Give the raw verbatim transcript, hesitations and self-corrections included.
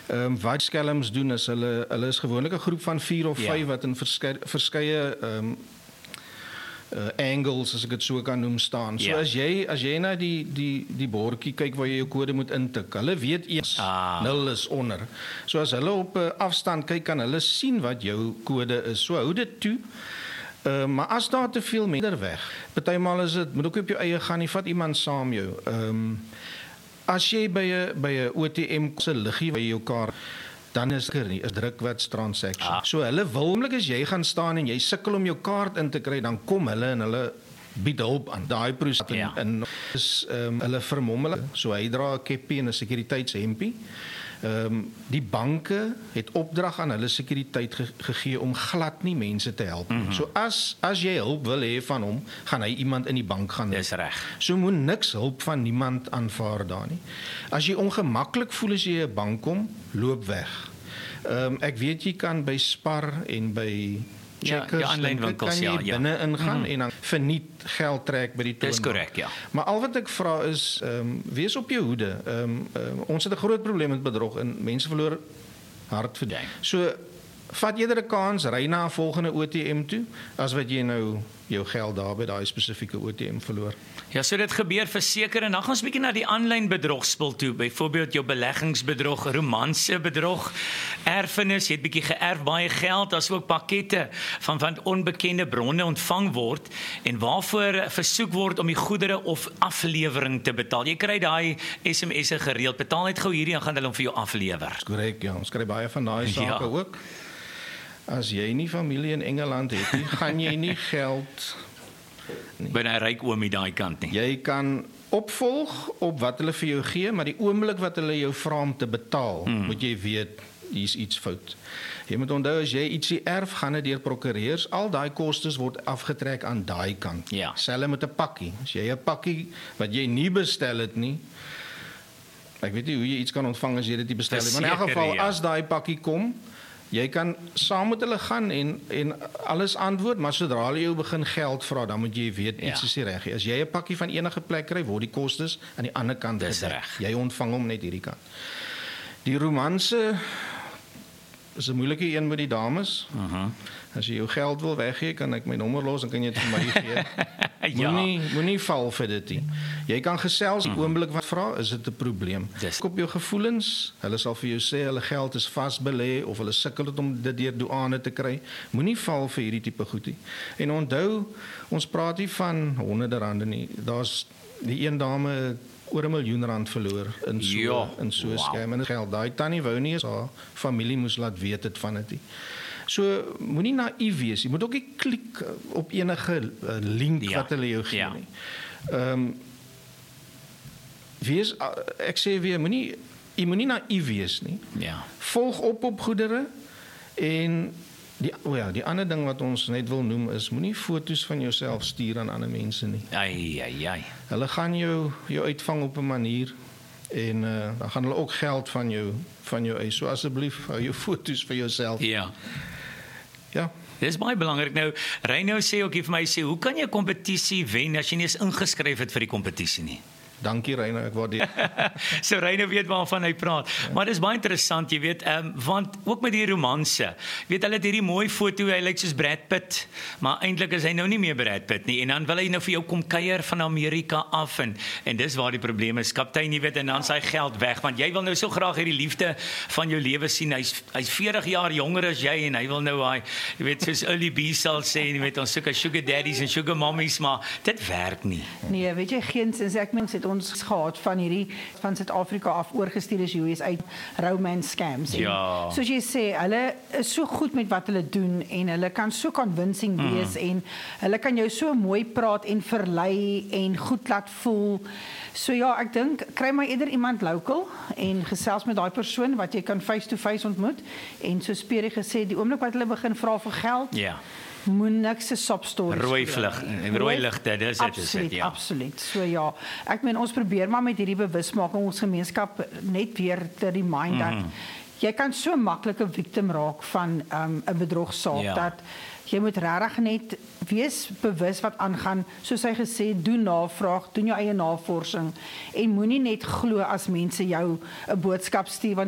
Um, wat skelms doen is, hulle, hulle is gewoonlik 'n groep van vier of vyf ja. wat in verskeie, verskeie um, uh, angles, as ek dit so kan noem, staan. So ja. as jy as jy na die die die bordjie kyk waar jy jou kode moet intik, hulle weet eers ah. nul is onder. So as hulle op 'n uh, afstand kyk, kan hulle sien wat jou kode is. So hou dit toe. Uh, maar as daar te veel mense weg, partymal is dit, moet ook op jou eie gaan, nie vat iemand saam jou. Ehm um, As jy by 'n by 'n O T M se liggie by jou kaart, dan is dit nie 'n drukwets transaction. Ah. So hulle wil oomblik as jy gaan staan en jy sukkel om jou kaart in te kry, dan kom hulle en hulle bied hulp aan. Daai proses ja. in is um, hulle vermom hulle. So hy dra 'n keppie en 'n sekuriteitshempie. Ehm um, die banke het opdrag aan hulle sekuriteit ge gegee om glad nie mense te help. Mm -hmm. So as as jy hulp wil hê van hom, gaan hy iemand in die bank gaan. Dis reg. So moet niks hulp van niemand aanvaar daar nie. As jy ongemaklik voel as jy 'n bank kom, loop weg. Ehm um, ek weet jy kan by Spar en by Checkers, ja, ja, winkels, kan jy ja, ja. binne ingaan mm -hmm. en dan verniet geld trek by die toonbank. Dis korrek, ja. Maar al wat ek vra is, ehm um, wees op jou hoede. Ehm um, um, ons het 'n groot probleem met bedrog en mense verloor hart vir dit. So vat eerder 'n kans, ry na 'n volgende O T M toe as wat jy nou jou geld daar by daai spesifieke O T M verloor. Ja, so dit gebeur verseker en dan gaan ons bietjie na die aanlyn bedrogspel toe. Byvoorbeeld jou beleggingsbedrog, romanse bedrog, erfenis, jy het bietjie geërf baie geld, as ook pakkette van van onbekende bronne ontvang word en waarvoor versoek word om die goedere of aflewering te betaal. Jy kry daai S M S'e gereeld. Betaal net gou hierdie en gaan hulle hom vir jou aflewer. Korrek, ja, ons kry baie van daai sake ja. ook. As jy nie familie in Engeland het nie, gaan jy nie geld nie. By 'n ryk oomie daai kant nie. Jy kan opvolg op wat hulle vir jou gee, maar die oomblik wat hulle jou vra om te betaal, hmm. moet jy weet hier's iets fout. Jy moet onthou as jy ietsie erf, gaan dit deur prokureurs, al daai kostes word afgetrek aan daai kant. Ja. Selfs met 'n pakkie. As jy 'n pakkie wat jy nie bestel het nie, ek weet nie hoe jy iets kan ontvang as jy dit nie bestel het, maar in elk geval ja. as daai pakkie kom, jy kan saam met hulle gaan en en alles antwoord, maar sodra hulle jou begin geld vra, dan moet jy weet iets ja. is nie reg. As jy 'n pakkie van enige plek kry, word die kostes aan die ander kant gedek. Jy ontvang hom net hierdie kant. Die romanse is 'n moeilike een met die dames. Uh-huh. As jy jou geld wil weggee, kan ek my nommer los en kan jy dit vir my gee. ja. Moenie moenie val vir dit nie. Jy kan gesels die oomblik wat vra, is dit 'n probleem. Dis. Op jou gevoelens, hulle sal vir jou sê hulle geld is vasbelê of hulle sukkel om dit deur douane te kry. Moenie val vir hierdie tipe goedie. En onthou, ons praat nie van honderde rande nie. Daar's die een dame oor 'n miljoen rand verloor in so ja. in so 'n wow. skerm en geld. Daai tannie wou nie eens haar familie moes laat weet dit van dit nie. So moenie naïef wees. Jy moet ook nie klik op enige link ja. wat hulle jou gee ja. nie. Ehm um, wees ek sê weer moenie jy moenie naïef wees nie. Ja. Volg op op goedere en die o ja, die ander ding wat ons net wil noem is moenie foto's van jouself stuur aan ander mense nie. Ai ai ai. Hulle gaan jou jou uitvang op 'n manier en uh, dan gaan hulle ook geld van jou van jou eis. So asseblief hou jou foto's vir jouself. Ja. Ja. Dis baie belangrik. Nou, Reino sê ook vir my sê, hoe kan jy 'n kompetisie wen as jy nie eens ingeskryf het vir die kompetisie nie? Dankie Reino, ek waardeer. So Reino weet waarvan hy praat. Ja. Maar dis baie interessant, jy weet, um, want ook met die romanse. Weet hulle het hierdie mooi foto, hy lyk soos Brad Pitt, maar eintlik is hy nou nie meer Brad Pitt nie. En dan wil hy nou vir jou kom kuier van Amerika af en en dis waar die probleem is. Kaptein, jy weet, en dan sy geld weg, want jy wil nou so graag hierdie liefde van jou lewe sien. Hy's hy's veertig jaar jonger as jy en hy wil nou hy, jy weet, soos Early B sal sê, jy weet, ons soek sugar daddies en sugar mommies, maar dit werk nie. Nee, weet jy, geensins ek mens het ons gehad van hierdie van Suid-Afrika af oorgestuur is U S uit romance scams. Ja. En, soos jy sê, hulle is so goed met wat hulle doen en hulle kan so convincing mm. wees en hulle kan jou so mooi praat en verlei en goed laat voel. So ja, ek dink kry maar eerder iemand local en gesels met daai persoon wat jy kan face to face ontmoet en so Sperie gesê die oomblik wat hulle begin vra vir geld. Ja. Moet niks 'n sob stories. Rooi vlug en rooi ligte, dis dit is dit ja. Absoluut. So ja, ek meen ons probeer maar met hierdie bewusmaking ons gemeenskap net weer te remind dat mm. jy kan so maklik 'n victim raak van 'n um, 'n bedrogsaak ja. dat jy moet regtig net wees bewus wat aangaan. Soos hy gesê, doen navraag, doen jou eie navorsing en moenie net glo as mense jou 'n boodskap stuur want